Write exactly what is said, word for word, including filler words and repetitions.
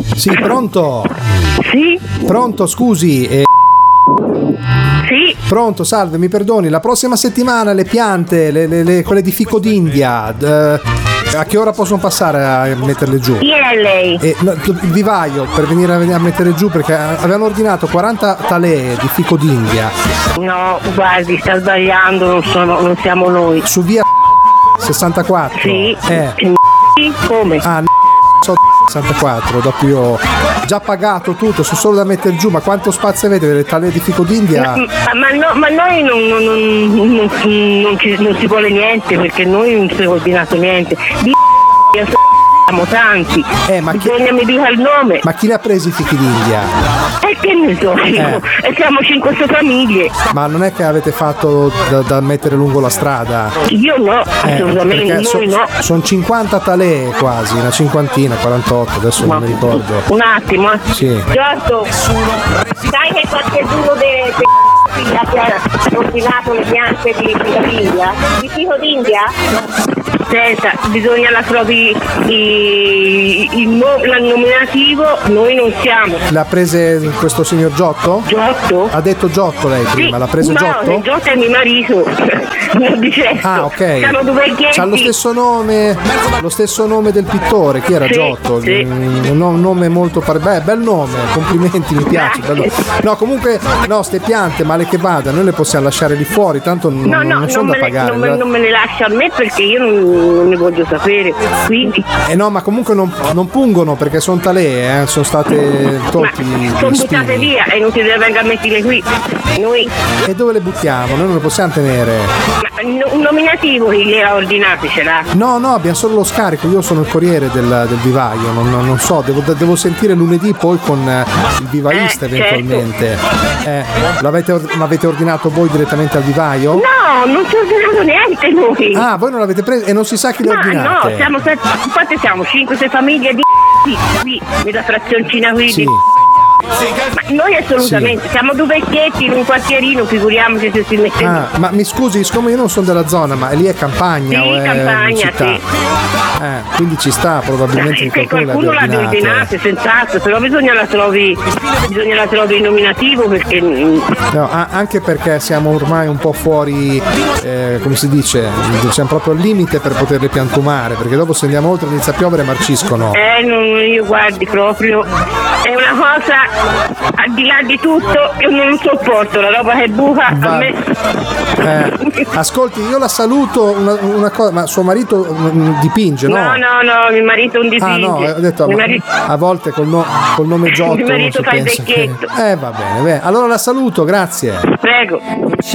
Sì, pronto? Sì? Pronto, scusi. Eh... Sì? Pronto, salve, mi perdoni, la prossima settimana le piante, le, le, le, quelle di fico d'India, eh, a che ora possono passare a metterle giù? Chi è lei? Eh, no, il vivaio per venire a, a mettere giù, perché avevano ordinato quaranta talee di fico d'India. No, guardi, sta sbagliando, non, sono, non siamo noi. Su via sessantaquattro? Sì. Eh. Come? Ah, so sessantaquattro, dopo io ho già pagato tutto, sono solo da mettere giù, ma quanto spazio avete delle talee di fico d'India? Ma, ma, no, ma noi non, non, non, non, non, ci, non si vuole niente, perché noi non si è ordinato niente. Di siamo tanti, eh, ma chi... bisogna mi dica il nome. Ma chi ne ha presi i fichi d'India? E che ne so io, eh. e siamo cinque sei famiglie. Ma non è che avete fatto da, da mettere lungo la strada? Io no, eh, assolutamente noi so, no. Sono cinquanta talee quasi, una cinquantina, quarantotto, adesso ma, non mi ricordo. Un attimo, eh. Sì. Giorgio, sai che qualcuno dei de figlia che ha ordinato le piante di fico d'India? Di fico d'India? Senta, bisogna la trovi il, il, il nominativo, noi non siamo. L'ha prese questo signor Giotto? Giotto? Ha detto Giotto lei prima, sì, l'ha preso no, Giotto? No, Giotto è mio marito. Ah, ok. Siamo due vecchietti. C'ha lo stesso nome, lo stesso nome del pittore, chi era? Sì, Giotto? Sì. Un, un nome molto par- beh, bel nome, complimenti, mi piace. Bello. No, comunque, no, ste piante, male che vada, noi le possiamo lasciare lì fuori, tanto non, no, no, non sono da le, pagare. Non me, non me le lascia a me perché io non non ne voglio sapere, quindi eh no, ma comunque non, non pungono perché sono talee, eh, sono state tolte. Sono buttate via e non si deve venire a mettere qui. Noi e dove le buttiamo? Noi non le possiamo tenere. Ma un nominativo chi le ha ordinate ce l'ha? No, no, abbiamo solo lo scarico, io sono il corriere del, del vivaio, non, non so, devo, devo sentire lunedì poi con il vivaista eh, eventualmente. Certo. Eh, l'avete, l'avete ordinato voi direttamente al vivaio? No, non ci ho ordinato niente noi. Ah, voi non l'avete preso e non si sa chi le ordinate? No, siamo quante siamo? cinque sei famiglie di qui, nella frazioncina qui sì. di... Ma noi assolutamente, sì. Siamo due vecchietti in un quartierino, figuriamoci se si mette. Ah, ma mi scusi, siccome io non sono della zona, ma lì è campagna sì, o è campagna, città? Sì. Eh, quindi ci sta probabilmente eh, che qualcuno l'ha ordinate, senz'altro, però bisogna la trovi, bisogna la trovi in nominativo perché. No, a- anche perché siamo ormai un po' fuori, eh, come si dice, siamo proprio al limite per poterle piantumare, perché dopo se andiamo oltre inizia a piovere e marciscono. Eh, non, io guardi proprio, è una cosa al di là di tutto, io non sopporto la roba che buca. Va. A me. Eh, ascolti, io la saluto una, una cosa, ma suo marito dipinge, no? No, no, no, mio marito non dipinge. Ah no, ho detto, ma, marito... a volte col, no, col nome Giotto mio marito non si fa il pensa vecchietto. Che... Eh va bene, bene, allora la saluto, grazie. Prego.